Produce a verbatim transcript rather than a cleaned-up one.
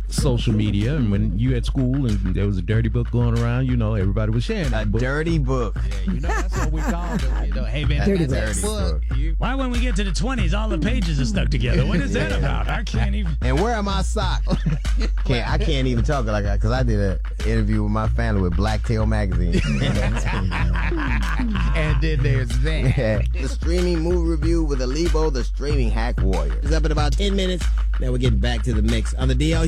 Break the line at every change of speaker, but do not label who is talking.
social media, and when you at school and there was a dirty book going around, you know, everybody was sharing that
A
book.
dirty book.
Yeah, you know, that's what we called it. You know, hey, man,
Dirty
that's
book.
that book. You-
Why, when we get to the twenties, all the pages are stuck together? What is that about? I can't even.
And where are my socks? can't, I can't even talk like that because I did an interview with my family with Blacktail Magazine.
And then there's that.
The streaming movie review with Alibo, the streaming hack warrior.
It's up in about ten minutes. Now we're getting back to the mix on the D L